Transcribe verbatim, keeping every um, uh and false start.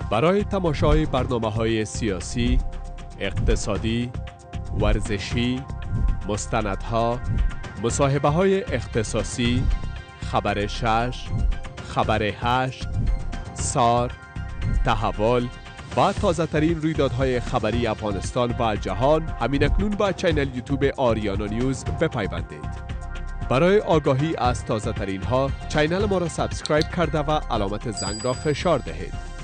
برای تماشای برنامه‌های سیاسی، اقتصادی، ورزشی، مستندها، مصاحبه‌های اختصاصی، خبر شش، خبر هشت، سار، تحول و تازه ترین رویدادهای خبری افغانستان و جهان، همین اکنون با چینل یوتیوب آریانا نیوز بپیوندید. برای آگاهی از تازه ترین ها، چینل ما را سابسکرایب کرده و علامت زنگ را فشار دهید.